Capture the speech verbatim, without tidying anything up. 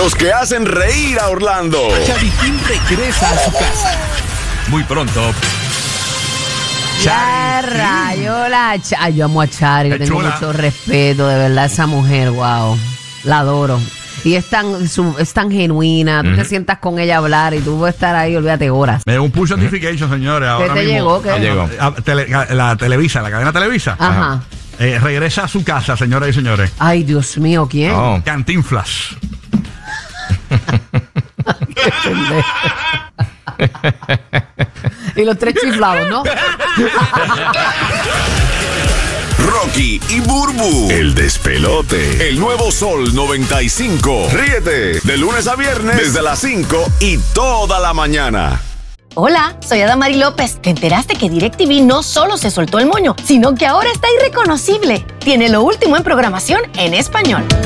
Los que hacen reír a Orlando. Charitín regresa a su casa. Muy pronto. Ya rayo la Ch- Ay, yo amo a Chari, le tengo chula. mucho respeto, de verdad, esa mujer, wow. La adoro. Y es tan, su- es tan genuina, tú te sientas con ella a hablar y tú puedes estar ahí, olvídate horas. Me un push notification, señores. Ahora te mismo. llegó? ¿Qué? Ah, llegó. ah, tele- la Televisa, la cadena Televisa. Ajá. Eh, regresa a su casa, señoras y señores. Ay, Dios mío, ¿quién? Oh. Cantinflas. Y los tres chiflados, ¿no? Rocky y Burbu. El despelote. El nuevo Sol noventa y cinco. Ríete de lunes a viernes desde las cinco y toda la mañana. Hola, soy Adamari López. ¿Te enteraste que DirecTV no solo se soltó el moño, sino que ahora está irreconocible? Tiene lo último en programación en español.